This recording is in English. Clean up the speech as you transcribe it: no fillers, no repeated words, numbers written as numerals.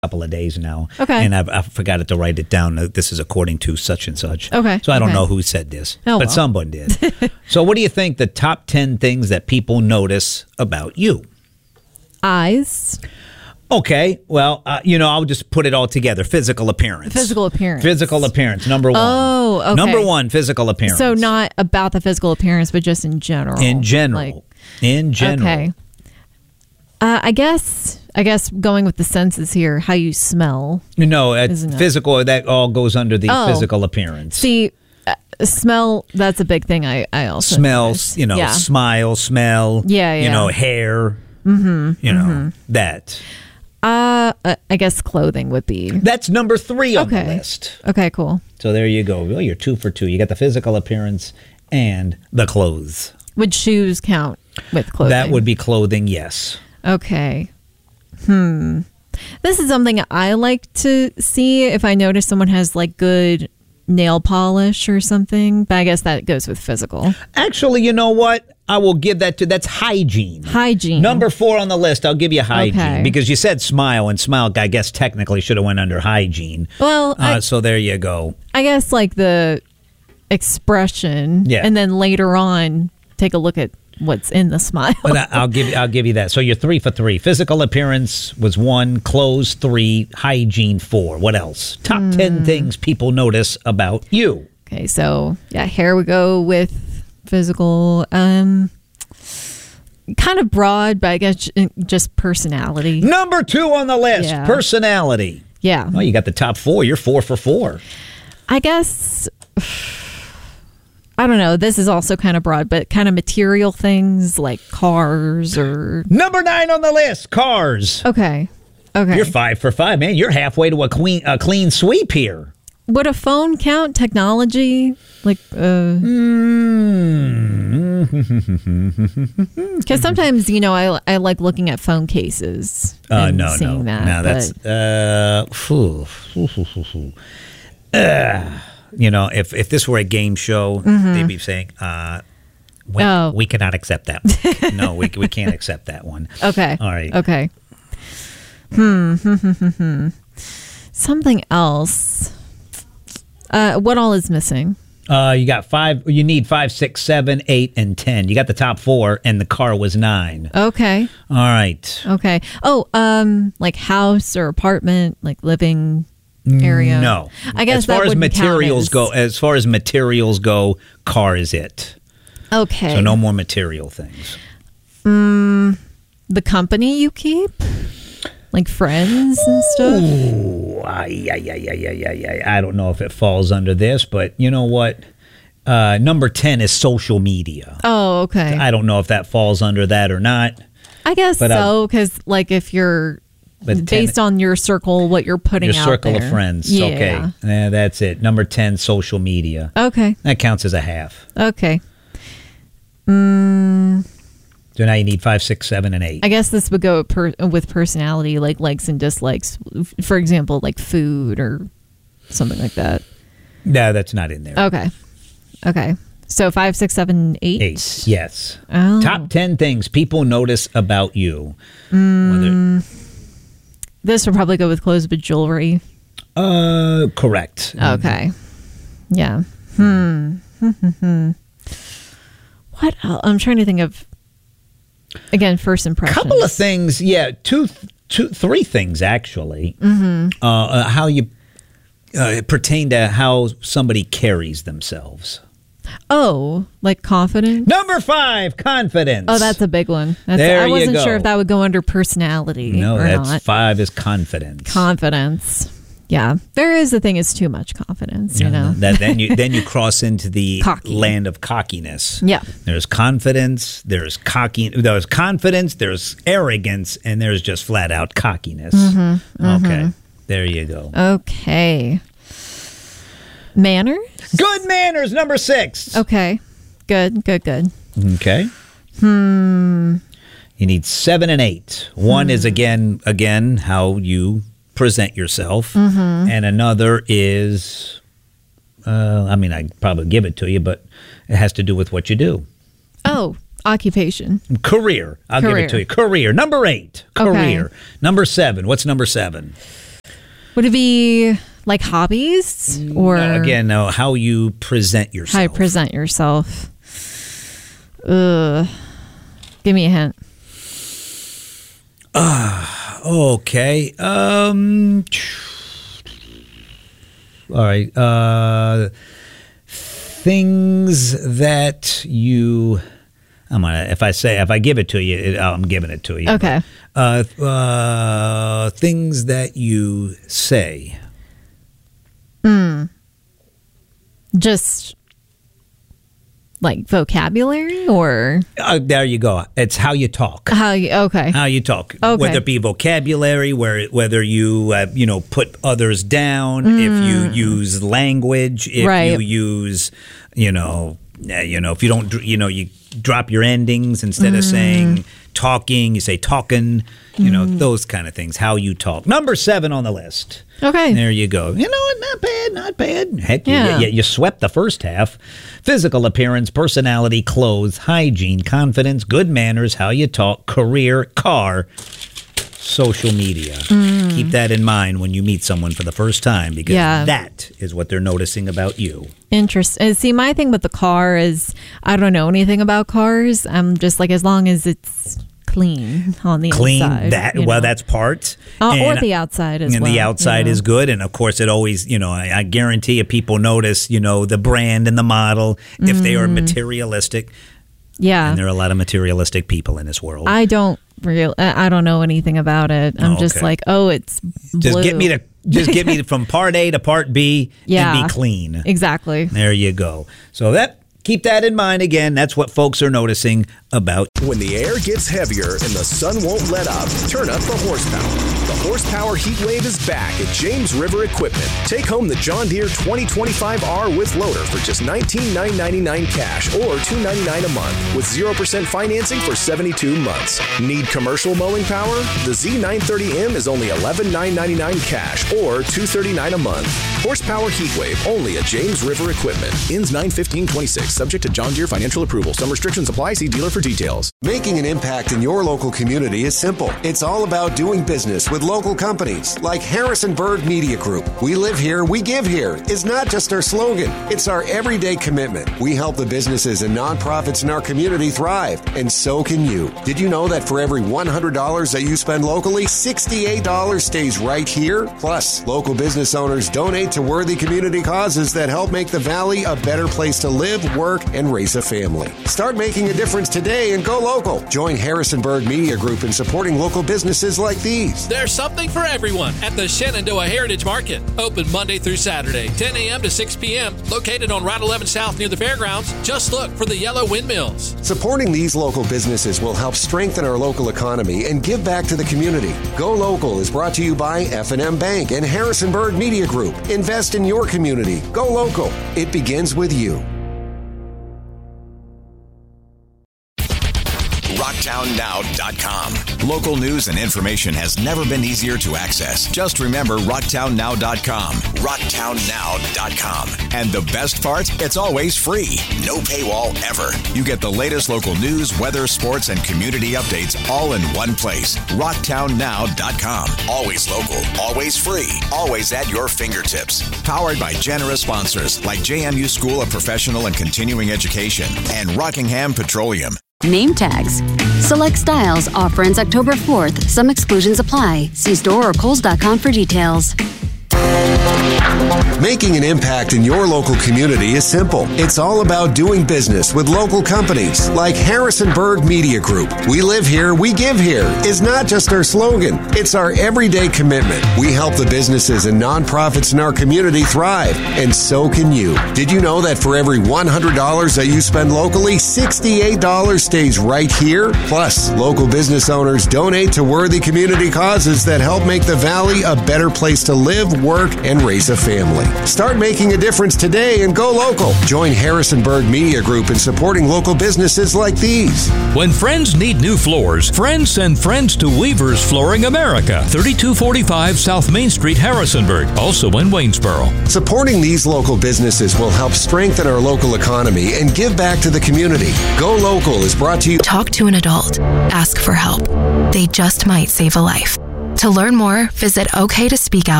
couple of days now. Okay. And I forgot to write it down. This is according to such and such. Okay. So I don't know who said this, but well. Someone did. So what do you think the top 10 things that people notice about you? Eyes. Okay, well, I'll just put it all together. Physical appearance. Physical appearance. Physical appearance, number one. Oh, okay. Number one, physical appearance. So not about the physical appearance, but just in general. In general. In general. Okay. I guess going with the senses here, how you smell. Physical, that all goes under the physical appearance. See, smell, that's a big thing I also Smells, notice. smile, smell. Yeah. Hair. That. I guess clothing would be. That's number 3 on the list. Okay, cool. So there you go. Well, you're 2 for 2. You got the physical appearance and the clothes. Would shoes count with clothing? That would be clothing, yes. Okay. This is something I like to see if I notice someone has like good nail polish or something, but I guess that goes with physical. Actually, you know what? I will give that that's hygiene. Hygiene. Number 4 on the list, I'll give you hygiene because you said smile, and smile, I guess, technically should have went under hygiene. Well, so there you go. I guess like the expression, and then later on, take a look at what's in the smile. But I'll give you that. So you're 3 for 3. Physical appearance was 1, clothes 3, hygiene 4. What else? Top 10 things people notice about you. Okay, so here we go with physical. Kind of broad, but I guess just personality. Number 2 on the list, personality. Yeah. Well, you got the top 4. You're 4 for 4. I guess. I don't know. This is also kind of broad, but kind of material things like cars or... Number 9 on the list, cars. Okay. You're 5 for 5, man. You're halfway to a clean sweep here. Would a phone count? Technology? Like, because sometimes, I like looking at phone cases and seeing that. No, that's... if this were a game show, they'd be saying, we cannot accept that one. No, we can't accept that one. Okay. All right. Okay. Something else. What all is missing? You got 5. You need 5, 6, 7, 8, and 10. You got the top 4, and the car was 9. Okay. All right. Okay. Oh, like house or apartment, like living area. No. I guess as far as materials go, car is it. Okay. So no more material things. The company you keep? Like friends and stuff? Ooh, I don't know if it falls under this, but you know what? Number 10 is social media. Oh, okay. I don't know if that falls under that or not. I guess so, because like if you're based on your circle, what you're putting out there. Your circle of friends. Yeah. Okay. That's it. Number 10, social media. Okay. That counts as a half. Okay. So now you need 5, 6, 7, and 8. I guess this would go with personality, like likes and dislikes. For example, like food or something like that. No, that's not in there. Okay. So 5, 6, 7, 8? 8, yes. Oh. Top 10 things people notice about you. This would probably go with clothes, but jewelry. Correct. Okay. Yeah. What else? I'm trying to think of, again, first impressions. Couple of things, 3 things actually. How you pertain to how somebody carries themselves. Oh, like confidence? Number 5, confidence. Oh, that's a big one. There I wasn't you go. sure if that would go under personality No, or that's not. 5 is confidence. Confidence. Yeah. There is the thing is too much confidence, you know. Then you cross into the Cocky. land of cockiness. Yeah. There's confidence, there's confidence, there's arrogance, and there's just flat out cockiness. Okay. There you go. Okay. Manners? Good manners, number 6. Okay. Good. Okay. You need 7 and 8. 1 is again how you present yourself, and another is I'd probably give it to you, but it has to do with what you do. Oh, occupation. Career. I'll give it to you. Career. Number 8. Career. Okay. Number 7. What's number 7? Would it be like hobbies or No, how you present yourself? how you present yourself? Give me a hint. Okay. All right. Things that you. If I give it to you, I'm giving it to you. Okay. Things that you say. Just like vocabulary or There you go. It's how you talk. how you How you talk. Okay. Whether it be vocabulary, whether you put others down, if you use language, if Right. you use if you don't you drop your endings instead of saying talking, you say talking. Those kind of things. How you talk. Number 7 on the list. Okay. There you go. You know what? Not bad. Heck, Yeah. you swept the first half. Physical appearance, personality, clothes, hygiene, confidence, good manners, how you talk, career, car, social media. Keep that in mind when you meet someone for the first time because that is what they're noticing about you. Interesting. See, my thing with the car is I don't know anything about cars. I'm just like, as long as it's clean on the inside. That's part. Or the outside as well. And the outside is good. And of course, it always, I guarantee you people notice, the brand and the model if they are materialistic. Yeah. And there are a lot of materialistic people in this world. I don't know anything about it. I'm just like, it's blue. Just get me from part A to part B and be clean. Exactly. There you go. So keep that in mind again. That's what folks are noticing about. When the air gets heavier and the sun won't let up, turn up the horsepower. The Horsepower Heat Wave is back at James River Equipment. Take home the John Deere 2025R with loader for just $19,999 cash or $299 a month with 0% financing for 72 months. Need commercial mowing power? The Z930M is only $11,999 cash or $239 a month. Horsepower Heat Wave only at James River Equipment. Ends 9/15/26. Subject to John Deere financial approval. Some restrictions apply. See dealer for details. Making an impact in your local community is simple. It's all about doing business with local companies like Harrisonburg Media Group. We live here, we give here is not just our slogan. It's our everyday commitment. We help the businesses and nonprofits in our community thrive, and so can you. Did you know that for every $100 that you spend locally, $68 stays right here? Plus, local business owners donate to worthy community causes that help make the Valley a better place to live, work, and raise a family. Start making a difference today and go local. Join Harrisonburg Media Group in supporting local businesses like these. There's something for everyone at the Shenandoah Heritage Market. Open Monday through Saturday, 10 a.m. to 6 p.m. Located on Route 11 South near the fairgrounds. Just look for the yellow windmills. Supporting these local businesses will help strengthen our local economy and give back to the community. Go Local is brought to you by F&M Bank and Harrisonburg Media Group. Invest in your community. Go local. It begins with you. RocktownNow.com. Local news and information has never been easier to access. Just remember RocktownNow.com. RocktownNow.com. And the best part? It's always free. No paywall ever. You get the latest local news, weather, sports, and community updates all in one place. RocktownNow.com. Always local, always free, always at your fingertips. Powered by generous sponsors like JMU School of Professional and Continuing Education and Rockingham Petroleum. Name tags. Select styles. Offer ends October 4th. Some exclusions apply. See store or Kohl's.com for details. Making an impact in your local community is simple. It's all about doing business with local companies like Harrisonburg Media Group. We live here, we give here is not just our slogan. It's our everyday commitment. We help the businesses and nonprofits in our community thrive, and so can you. Did you know that for every $100 that you spend locally, $68 stays right here? Plus, local business owners donate to worthy community causes that help make the Valley a better place to live, work, and raise a family. Start making a difference today and go local. Join Harrisonburg Media Group in supporting local businesses like these. When friends need new floors, friends send friends to Weaver's Flooring America, 3245 South Main Street, Harrisonburg, also in Waynesboro. Supporting these local businesses will help strengthen our local economy and give back to the community. Go Local is brought to you. Talk to an adult. Ask for help. They just might save a life. To learn more, visit OKToSpeakOut.